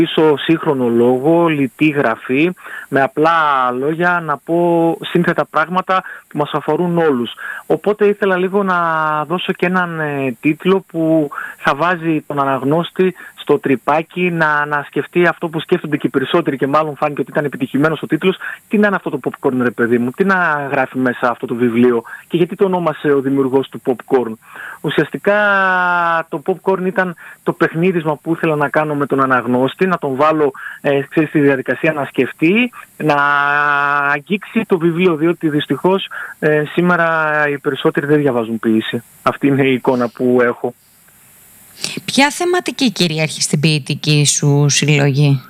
σύγχρονο λόγο, λιτή γραφή, με απλά λόγια να πω σύνθετα πράγματα που μας αφορούν όλους. Οπότε ήθελα λίγο να δώσω και έναν τίτλο που θα βάζει τον αναγνώστη στο τρυπάκι να σκεφτεί αυτό που σκέφτονται και οι περισσότεροι, και μάλλον φάνηκε ότι ήταν επιτυχημένος ο τίτλος. Τι να είναι αυτό το popcorn, ρε παιδί μου, τι να γράφει μέσα αυτό το βιβλίο και γιατί το ονόμασε ο δημιουργός του popcorn. Ουσιαστικά το popcorn ήταν το παιχνίδισμα που ήθελα να κάνω με τον αναγνώστη, να τον βάλω στη διαδικασία να σκεφτεί, να αγγίξει το βιβλίο, διότι δυστυχώς σήμερα οι περισσότεροι δεν διαβάζουν ποίηση. Αυτή είναι η εικόνα που έχω. Ποια θεματική κυριαρχεί στην ποιητική σου συλλογή?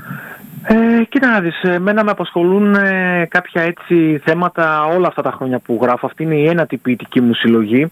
Κοίτα να δεις, εμένα με απασχολούν κάποια έτσι θέματα όλα αυτά τα χρόνια που γράφω. Αυτή είναι η ένατη ποιητική μου συλλογή.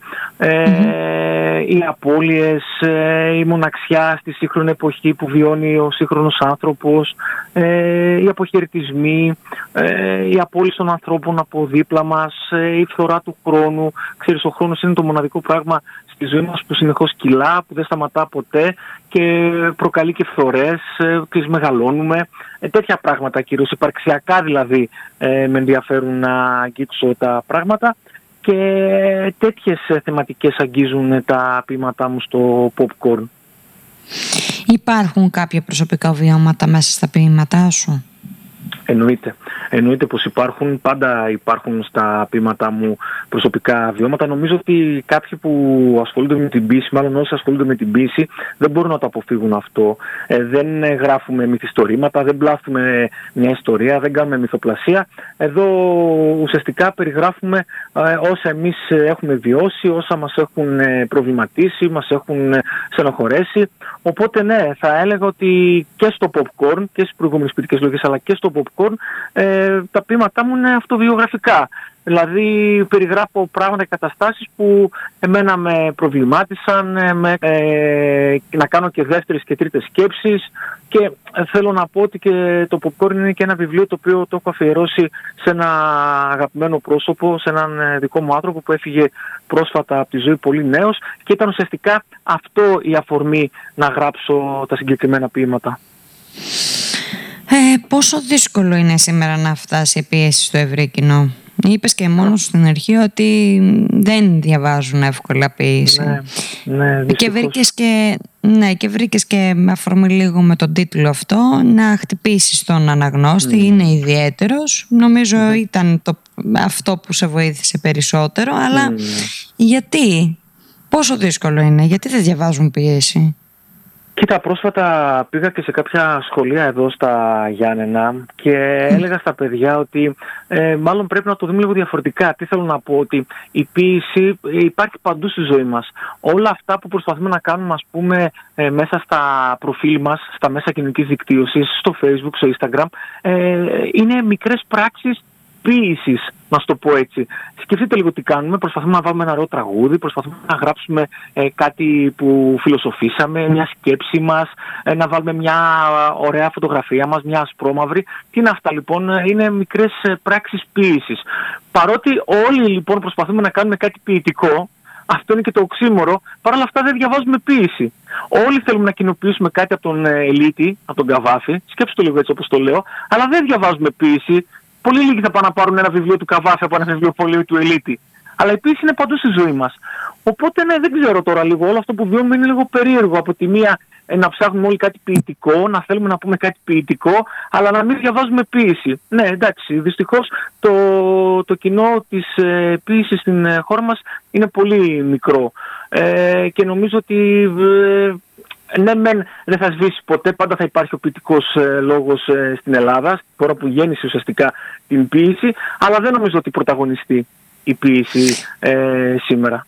Οι απώλειες, η μοναξιά στη σύγχρονη εποχή που βιώνει ο σύγχρονος άνθρωπος, οι αποχαιρετισμοί, η απώλειες των ανθρώπων από δίπλα μας, η φθορά του χρόνου. Ξέρεις, ο χρόνος είναι το μοναδικό πράγμα στη ζωή μας που συνεχώς κυλά, που δεν σταματά ποτέ και προκαλεί και φθορές, τις μεγαλώνουμε. Τέτοια πράγματα κυρίως, υπαρξιακά δηλαδή, με ενδιαφέρουν να αγγίξω τα πράγματα, και τέτοιες θεματικές αγγίζουν τα ποίηματά μου στο popcorn. Υπάρχουν κάποια προσωπικά βιώματα μέσα στα ποίηματά σου? Εννοείται πως υπάρχουν, πάντα υπάρχουν στα ποίηματά μου προσωπικά βιώματα. Νομίζω ότι κάποιοι που ασχολούνται με την ποίηση, μάλλον όσοι ασχολούνται με την ποίηση, δεν μπορούν να το αποφύγουν αυτό. Δεν γράφουμε μυθιστορήματα, δεν πλάθουμε μια ιστορία, δεν κάνουμε μυθοπλασία. Εδώ ουσιαστικά περιγράφουμε όσα εμείς έχουμε βιώσει, όσα μας έχουν προβληματίσει, μας έχουν στενοχωρέσει. Οπότε ναι, θα έλεγα ότι και στο popcorn και στις προηγούμενες ποιητικές λόγες, αλλά και στο popcorn, τα ποίηματά μου είναι αυτοβιογραφικά. Δηλαδή περιγράφω πράγματα και καταστάσεις που εμένα με προβλημάτισαν, να κάνω και δεύτερες και τρίτες σκέψεις, και θέλω να πω ότι και το popcorn είναι και ένα βιβλίο το οποίο το έχω αφιερώσει σε ένα αγαπημένο πρόσωπο, σε έναν δικό μου άνθρωπο που έφυγε πρόσφατα από τη ζωή πολύ νέος, και ήταν ουσιαστικά αυτό η αφορμή να γράψω τα συγκεκριμένα ποίηματα. Πόσο δύσκολο είναι σήμερα να φτάσει η πίεση στο ευρύ κοινό? Είπες και μόνο στην αρχή ότι δεν διαβάζουν εύκολα ποίηση. Ναι, και βρήκες και με αφορμή λίγο με τον τίτλο αυτό να χτυπήσεις τον αναγνώστη. Είναι ιδιαίτερος. Νομίζω ήταν αυτό που σε βοήθησε περισσότερο. Αλλά γιατί? Πόσο δύσκολο είναι? Γιατί δεν διαβάζουν ποίηση? Κοίτα, πρόσφατα πήγα και σε κάποια σχολεία εδώ στα Γιάννενα και έλεγα στα παιδιά ότι μάλλον πρέπει να το δούμε λίγο διαφορετικά. Τι θέλω να πω? Ότι η ποίηση υπάρχει παντού στη ζωή μας. Όλα αυτά που προσπαθούμε να κάνουμε, ας πούμε, μέσα στα προφίλ μας, στα μέσα κοινωνικής δικτύωσης, στο Facebook, στο Instagram, είναι μικρές πράξεις ποίησης, να σου το πω έτσι. Σκεφτείτε λίγο τι κάνουμε. Προσπαθούμε να βάλουμε ένα ωραίο τραγούδι, προσπαθούμε να γράψουμε κάτι που φιλοσοφήσαμε, μια σκέψη μας, να βάλουμε μια ωραία φωτογραφία μας, μια ασπρόμαυρη. Τι είναι αυτά λοιπόν? Είναι μικρές πράξεις ποίησης. Παρότι όλοι λοιπόν προσπαθούμε να κάνουμε κάτι ποιητικό, αυτό είναι και το οξύμορο, παρ' όλα αυτά δεν διαβάζουμε ποίηση. Όλοι θέλουμε να κοινοποιήσουμε κάτι από τον Ελίτη, από τον Καβάφη, σκέψτε το λίγο έτσι όπως το λέω, αλλά δεν διαβάζουμε ποίηση. Πολύ λίγοι θα πάνε να πάρουν ένα βιβλίο του Καβάφη από ένα βιβλιοπωλείο του Ελίτη. Αλλά η ποίηση είναι παντού στη ζωή μας. Οπότε ναι, δεν ξέρω τώρα λίγο. Όλο αυτό που βιώνουμε είναι λίγο περίεργο. Από τη μία να ψάχνουμε όλοι κάτι ποιητικό, να θέλουμε να πούμε κάτι ποιητικό, αλλά να μην διαβάζουμε ποίηση. Ναι, εντάξει, δυστυχώς το κοινό της ποίησης στην χώρα μας είναι πολύ μικρό. Και νομίζω ότι ναι, δεν θα σβήσει ποτέ, πάντα θα υπάρχει ο ποιητικός λόγος στην Ελλάδα, τώρα που γέννησε ουσιαστικά την ποίηση, αλλά δεν νομίζω ότι πρωταγωνιστεί η ποίηση σήμερα.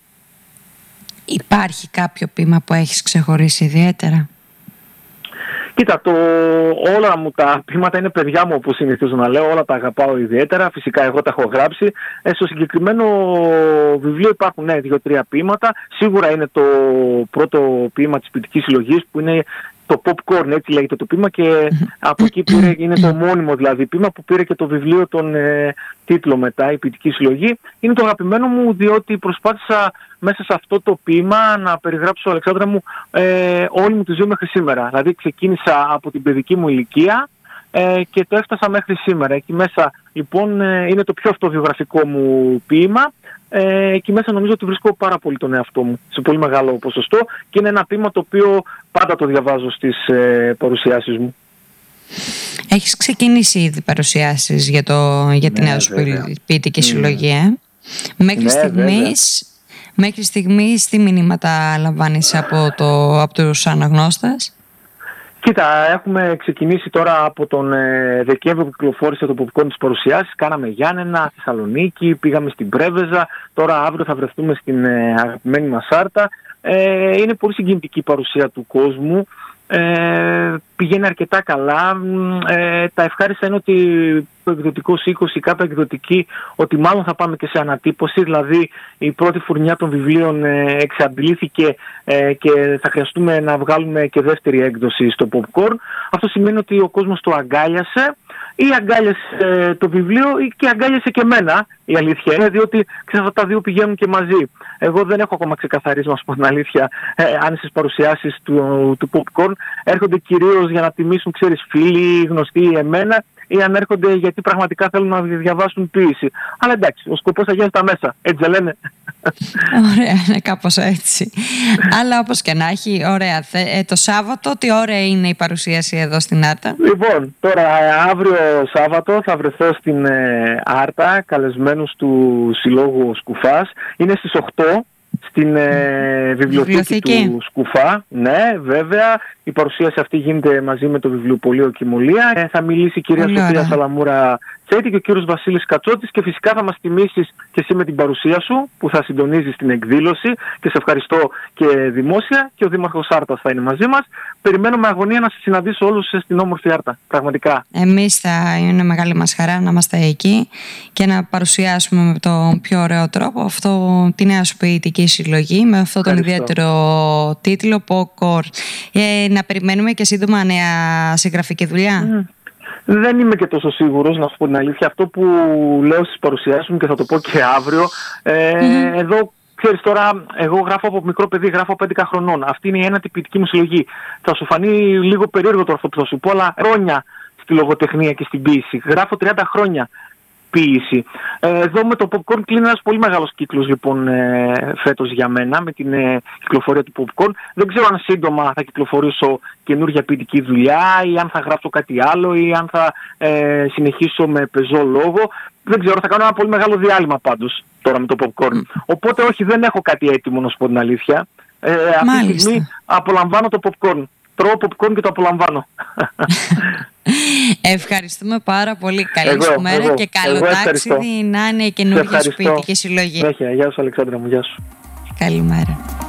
Υπάρχει κάποιο ποίημα που έχεις ξεχωρίσει ιδιαίτερα? Κοίτα, όλα μου τα ποίηματα είναι παιδιά μου, όπως συνηθίζω να λέω, όλα τα αγαπάω ιδιαίτερα. Φυσικά εγώ τα έχω γράψει. Στο συγκεκριμένο βιβλίο υπάρχουν 2-3 ποίηματα. Σίγουρα είναι το πρώτο ποίημα της ποιητικής συλλογής, που είναι στο Popcorn, έτσι λέγεται το ποίημα, και από εκεί είναι το μόνιμο δηλαδή ποίημα που πήρε και το βιβλίο τον τίτλο μετά, η ποιητική συλλογή. Είναι το αγαπημένο μου, διότι προσπάθησα μέσα σε αυτό το ποίημα να περιγράψω, Αλεξάνδρα μου, όλη μου τη ζωή μέχρι σήμερα. Δηλαδή ξεκίνησα από την παιδική μου ηλικία και το έφτασα μέχρι σήμερα. Εκεί μέσα λοιπόν είναι το πιο αυτοβιογραφικό μου ποίημα. Εκεί μέσα νομίζω ότι βρίσκω πάρα πολύ τον εαυτό μου σε πολύ μεγάλο ποσοστό και είναι ένα ποίημα το οποίο πάντα το διαβάζω στις παρουσιάσεις μου. Έχεις ξεκινήσει ήδη παρουσιάσεις για την νέα σου ποιητική συλλογή. Μέχρι στιγμής τι μηνύματα λαμβάνεις από τους αναγνώστες? Κοίτα, έχουμε ξεκινήσει τώρα από τον Δεκέμβριο που κυκλοφόρησε το Popcorn της παρουσιάσης. Κάναμε Γιάννενα, Θεσσαλονίκη, πήγαμε στην Πρέβεζα. Τώρα αύριο θα βρεθούμε στην αγαπημένη μας Άρτα. Είναι πολύ συγκινητική η παρουσία του κόσμου. Πηγαίνει αρκετά καλά. Τα ευχάριστα είναι ότι ο εκδοτικός οίκος, η ΚΑΠΑ εκδοτική, ότι μάλλον θα πάμε και σε ανατύπωση. Δηλαδή η πρώτη φουρνιά των βιβλίων εξαντλήθηκε και θα χρειαστούμε να βγάλουμε και δεύτερη έκδοση στο Popcorn. Αυτό σημαίνει ότι ο κόσμος το αγκάλιασε ή αγκάλιασε το βιβλίο ή και αγκάλιασε και εμένα, η αλήθεια είναι, διότι αυτά τα δύο πηγαίνουν και μαζί. Εγώ δεν έχω ακόμα ξεκαθαρίσει, να σου πω την αλήθεια, αν στις παρουσιάσεις του Popcorn έρχονται κυρίως για να τιμήσουν, φίλοι, γνωστοί, εμένα, ή αν έρχονται γιατί πραγματικά θέλουν να διαβάσουν ποίηση. Αλλά εντάξει, ο σκοπός θα γίνει στα μέσα, έτσι δεν λένε? Ωραία, είναι κάπως έτσι. Αλλά όπως και να έχει, ωραία. Το Σάββατο, τι ώρα είναι η παρουσίαση εδώ στην Άρτα? Λοιπόν, τώρα αύριο Σάββατο θα βρεθώ στην Άρτα, καλεσμένους του Συλλόγου Σκουφάς. Είναι στις 8. Στην βιβλιοθήκη του Σκουφά. Ναι, βέβαια. Η παρουσίαση αυτή γίνεται μαζί με το βιβλιοπωλείο Κιμωλία. Θα μιλήσει η κυρία Σοφία Σαλαμούρα Τσέτη και ο κύριος Βασίλης Κατσότης και φυσικά θα μας τιμήσεις και εσύ με την παρουσία σου που θα συντονίζεις την εκδήλωση και σε ευχαριστώ και δημόσια, και ο Δήμαρχος Άρτας θα είναι μαζί μας. Περιμένω με αγωνία να σας συναντήσω όλους στην όμορφη Άρτα, πραγματικά. Εμείς θα είναι μεγάλη μας χαρά να είμαστε εκεί και να παρουσιάσουμε με τον πιο ωραίο τρόπο τη νέα σου ποιητική συλλογή με αυτόν τον ιδιαίτερο τίτλο Popcorn. Να περιμένουμε και σύντομα νέα συγγραφική δουλειά? Δεν είμαι και τόσο σίγουρος, να σου πω την αλήθεια. Αυτό που λέω στις παρουσιάσεις μου και θα το πω και αύριο, εδώ ξέρεις τώρα, εγώ γράφω από μικρό παιδί, γράφω 11 χρονών. Αυτή είναι η ένατη ποιητική μου συλλογή. Θα σου φανεί λίγο περίεργο τώρα αυτό που θα σου πω, αλλά χρόνια στη λογοτεχνία και στην ποίηση. Γράφω 30 χρόνια ποίηση. Εδώ με το Popcorn κλείνει ένας πολύ μεγάλος κύκλος λοιπόν φέτος για μένα με την κυκλοφορία του Popcorn. Δεν ξέρω αν σύντομα θα κυκλοφορήσω καινούργια ποιητική δουλειά ή αν θα γράψω κάτι άλλο ή αν θα συνεχίσω με πεζό λόγο. Δεν ξέρω, θα κάνω ένα πολύ μεγάλο διάλειμμα πάντως τώρα με το Popcorn. Οπότε όχι, δεν έχω κάτι έτοιμο, να σου πω την αλήθεια. Αυτή τη στιγμή απολαμβάνω το Popcorn. Τρώω popcorn και το απολαμβάνω. Ευχαριστούμε πάρα πολύ. Καλή σου μέρα και καλό ταξίδι να είναι η καινούργια σου ποιητική συλλογή. Γεια σου Αλεξάνδρα μου, γεια σου. Καλημέρα.